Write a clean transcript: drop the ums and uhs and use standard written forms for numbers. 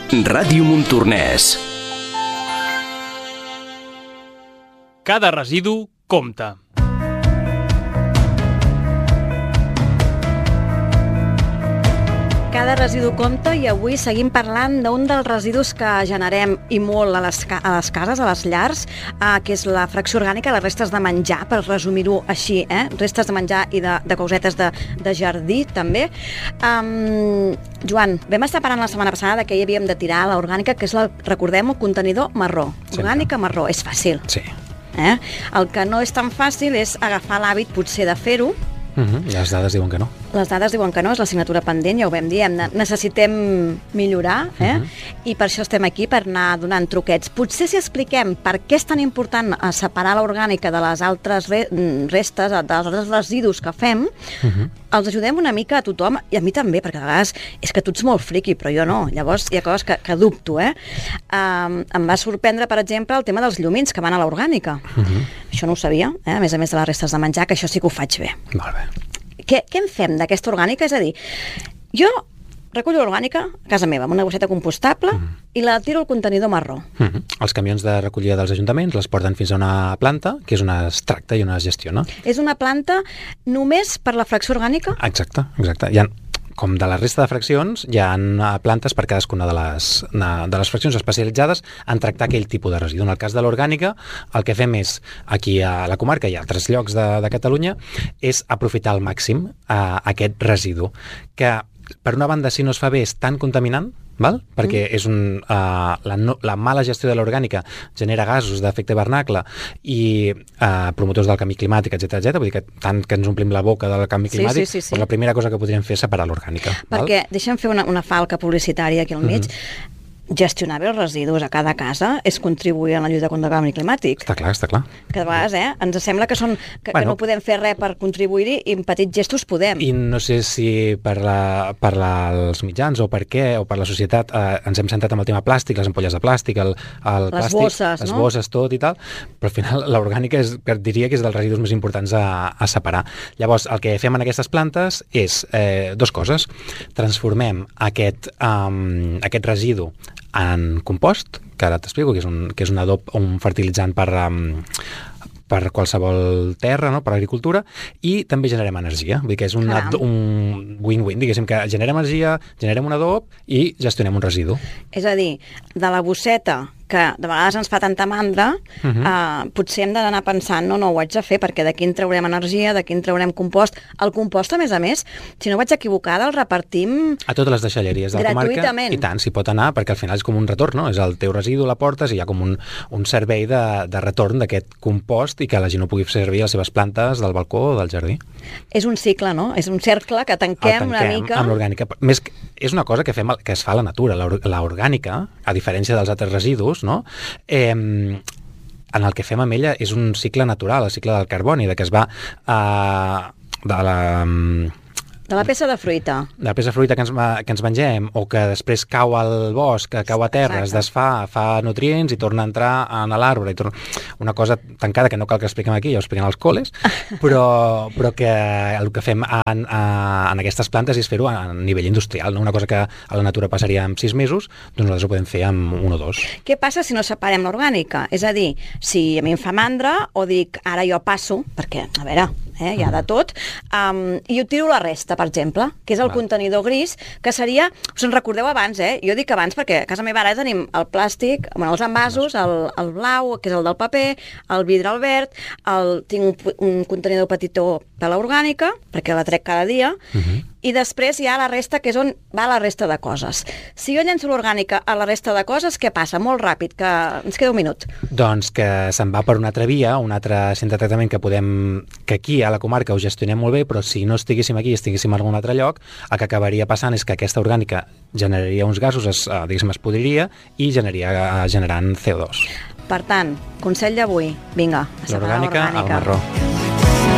Ràdio Montornès. Cada residu compta. Cada residu compta i avui seguim parlant d'un dels residus que generem i molt a les cases, a les llars, que és la fracció orgànica, les restes de menjar, per resumir-ho així, restes de menjar i de cosetes de jardí, també. Joan, vam estar parlant la setmana passada que hi havíem de tirar l'orgànica, que és, recordem, el contenidor marró. Orgànica marró, és fàcil. Sí. El que no és tan fàcil és agafar l'hàbit, potser, de fer-ho. Les dades diuen que no. Les dades diuen que no, és l'assignatura pendent, ja ho vam dir, necessitem millorar, i per això estem aquí, per anar donant truquets. Potser si expliquem per què és tan important separar l'orgànica de les altres restes, dels altres residus que fem, els ajudem una mica a tothom, i a mi també, perquè a vegades és que tu ets molt friqui, però jo no. Llavors hi ha coses que dubto. Em va sorprendre, per exemple, el tema dels llumins que van a l'orgànica. Això no ho sabia, a més de les restes de menjar, que això sí que ho faig bé. Molt bé. Què en fem d'aquesta orgànica? És a dir, jo recullo l'orgànica a casa meva, amb una bosseta compostable, i la tiro al contenidor marró. Els camions de recollida dels ajuntaments les porten fins a una planta, que és on es tracta i on es gestiona. És una planta només per la fracció orgànica? Exacte. Hi ha, com de la resta de fraccions, hi ha plantes per cadascuna de les fraccions especialitzades en tractar aquell tipus de residu. En el cas de l'orgànica, el que fem és, aquí a la comarca i a altres llocs de Catalunya, és aprofitar al màxim aquest residu, que per una banda, si no es fa bé, és tan contaminant, perquè és la mala gestió de l'orgànica genera gasos d'efecte hivernacle i promotors del canvi climàtic, etc. Vull dir que tant que ens omplim la boca del canvi climàtic, doncs la primera cosa que podríem fer és separar l'orgànica. Perquè, deixa'm fer una falca publicitària aquí al mig, gestionar bé els residus a cada casa és contribuir a la lluita contra el canvi climàtic. Està clar. Que a vegades, ens sembla que no podem fer res per contribuir-hi i amb petits gestos podem. I no sé si per als mitjans o per què, o per la societat, ens hem centrat en el tema plàstic, les ampolles de plàstic, el les plàstic, les bosses, tot i tal, però al final l'orgànica diria que és dels residus més importants a separar. Llavors, el que fem en aquestes plantes és dues coses. Transformem aquest residu en compost, que ara t'explico, que és un adob, un fertilitzant per qualsevol terra, per l'agricultura, i també generem energia. Vull dir que és un win-win, diguéssim, que generem energia, generem un adob i gestionem un residu. És a dir, de la bosseta, que de vegades ens fa tanta mandra, potser hem d'anar pensant, no, ho haig de fer, perquè d'aquí en traurem energia, d'aquí en traurem compost. El compost, a més, si no vaig equivocada, el repartim a totes les deixalleries de la comarca. Gratuïtament. I tant, s'hi pot anar, perquè al final és com un retorn, no? És el teu residu, la portes, i hi ha com un servei de retorn d'aquest compost i que la gent ho pugui fer servir a les seves plantes del balcó o del jardí. És un cicle, no? És un cercle que tanquem una mica. Amb l'orgànica. Més, és una cosa que es fa a la natura. L'orgànica, a diferència dels altres residus, no? En el que fem amb ella és un cicle natural, el cicle del carboni, que es va de la peça de fruita. De la peça de fruita que ens mengem, o que després cau al bosc, que cau a terra, es desfà, fa nutrients i torna a entrar en l'arbre. Una cosa tancada que no cal que expliquem aquí, ja ho expliquem als col·les, però que el que fem en aquestes plantes és fer-ho a nivell industrial, no? Una cosa que a la natura passaria en 6 mesos, doncs nosaltres ho podem fer en 1 o 2. Què passa si no separem l'orgànica? És a dir, si a mi em fa mandra, o dic, ara jo passo, perquè, a veure, hi ha de tot, i ho tiro la resta, per exemple, que és el contenidor gris, que seria, us en recordeu abans, jo dic abans perquè a casa meva ara tenim el plàstic, els envasos, el blau, que és el del paper, el vidre al verd, tinc un contenidor petitó de l'orgànica, perquè la trec cada dia, i després hi ha la resta, que és on va la resta de coses. Si jo llenço l'orgànica a la resta de coses, què passa? Molt ràpid, que ens queda 1 minut. Doncs que se'n va per una altra via, un altre centre de tractament que aquí a la comarca ho gestionem molt bé, però si no estiguéssim aquí, estiguéssim en algun altre lloc, el que acabaria passant és que aquesta orgànica generaria uns gasos, diguéssim, es podriria i generant CO2. Per tant, consell d'avui, vinga, a separar l'orgànica al marró.